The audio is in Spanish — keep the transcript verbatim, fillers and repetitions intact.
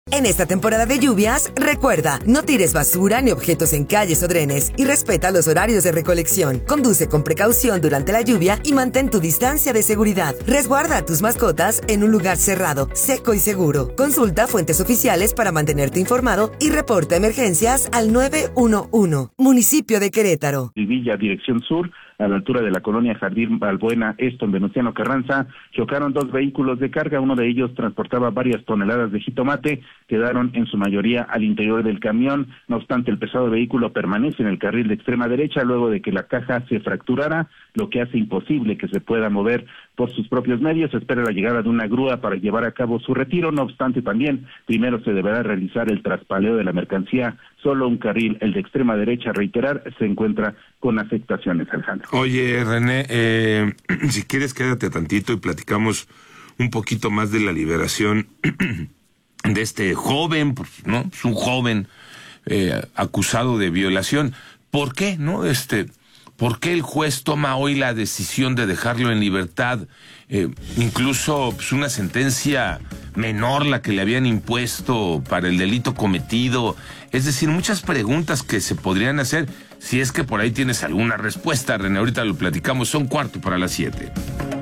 En esta temporada de lluvias, recuerda, no tires basura ni objetos en calles o drenes y respeta los horarios de recolección. Conduce con precaución durante la lluvia y mantén tu distancia de seguridad. Resguarda a tus mascotas en un lugar cerrado, seco y seguro. Consulta fuentes oficiales para mantenerte informado y reporta emergencias al nueve uno uno. Municipio de Querétaro. Villa, dirección sur, a la altura de la colonia Jardín Balbuena, esto en Venustiano Carranza, chocaron dos vehículos de carga. Uno de ellos transportaba varias toneladas de jitomate, quedaron en su mayoría al interior del camión. No obstante, el pesado vehículo permanece en el carril de extrema derecha luego de que la caja se fracturara, lo que hace imposible que se pueda mover por sus propios medios. Se espera la llegada de una grúa para llevar a cabo su retiro. No obstante, también primero se deberá realizar el traspaleo de la mercancía. Solo un carril, el de extrema derecha, reiterar, se encuentra con afectaciones, Alejandro. Oye, René, eh, si quieres quédate tantito y platicamos un poquito más de la liberación de este joven, ¿no? Es un joven eh, acusado de violación. ¿Por qué, no? Este, ¿por qué el juez toma hoy la decisión de dejarlo en libertad? Eh, incluso pues, una sentencia menor la que le habían impuesto para el delito cometido. Es decir, muchas preguntas que se podrían hacer, si es que por ahí tienes alguna respuesta, René. Ahorita lo platicamos, son cuarto para las siete.